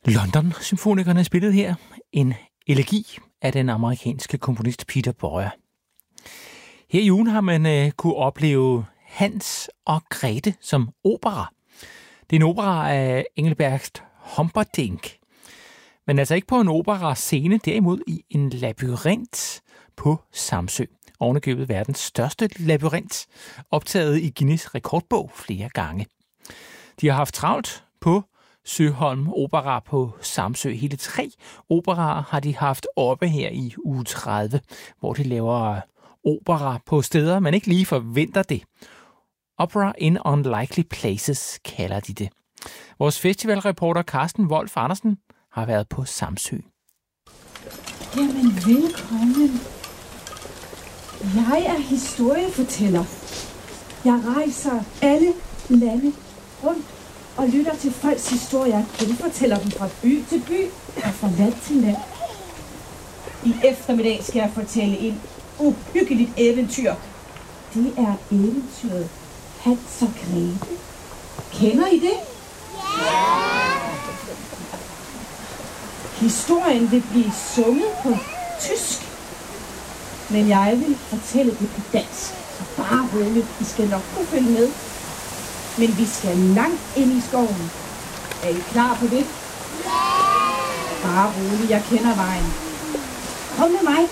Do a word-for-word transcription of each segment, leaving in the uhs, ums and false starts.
London-symfonikerne spillede her en elegi af den amerikanske komponist Peter Boyer. Her i ugen har man øh, kunne opleve Hans og Grete som opera. Det er en opera af Engelbert Humperdinck. Men altså ikke på en opera-scene, derimod i en labyrint på Samsø. Ovenikøbet verdens største labyrint, optaget i Guinness rekordbog flere gange. De har haft travlt på Søholm Opera på Samsø. Hele tre operaer har de haft oppe her i uge tredive, hvor de laver opera på steder, man ikke lige forventer det. Opera in Unlikely Places kalder de det. Vores festivalreporter Carsten Wolf Andersen har været på Samsø. Jamen, velkommen. Jeg er historiefortæller. Jeg rejser alle lande rundt og lytter til folks historier. Jeg genfortæller dem fra by til by og fra land til land. I eftermiddag skal jeg fortælle et uhyggeligt eventyr. Det er eventyret Hans og Grete. Kender I det? Ja! Historien vil blive sunget på tysk, men jeg vil fortælle det på dansk. Så bare roligt, I skal nok kunne følge med. Men vi skal langt ind i skoven. Er I klar på det? Ja! Bare roligt, jeg kender vejen. Kom med mig.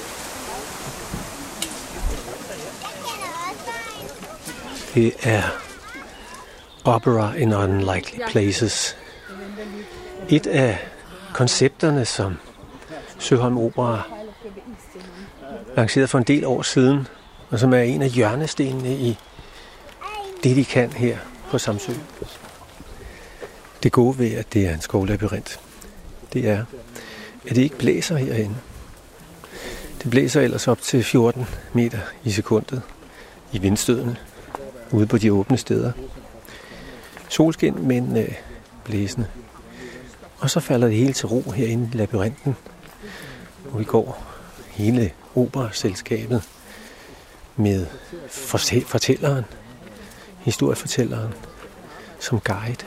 Det er Opera in Unlikely Places. Et af koncepterne, som Søholm Opera lancerede for en del år siden, og som er en af hjørnestenene i det, de kan her på Samsø. Det gode ved, at det er en skovlabyrint, det er, at det ikke blæser herinde. Det blæser ellers op til fjorten meter i sekundet i vindstødene ude på de åbne steder. Solskin, men øh, blæsende. Og så falder det hele til ro herinde i labyrinten, hvor vi går hele operaselskabet med fortælleren, historiefortælleren, som guide.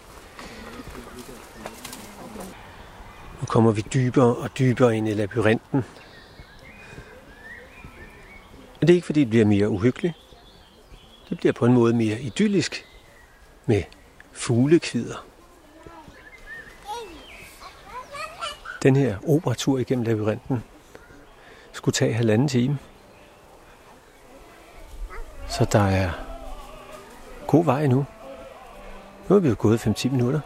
Nu kommer vi dybere og dybere ind i labyrinten. Men det er ikke, fordi det bliver mere uhyggeligt. Det bliver på en måde mere idyllisk med fuglekvider. Den her operatur igennem labyrinten skulle tage halvanden time. Så der er god vej nu. Nu er vi jo gået fem til ti minutter.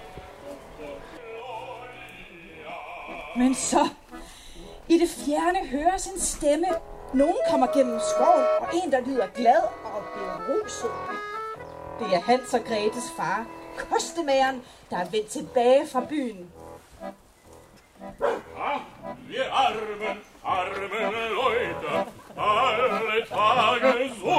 Men så, i det fjerne høres en stemme. Nogen kommer gennem skoven, og en, der lyder glad og beruset. Det er Hans og Gretes far, kostemageren, der er vendt tilbage fra byen. Ach, wir armen, armen Leute, alle Tage so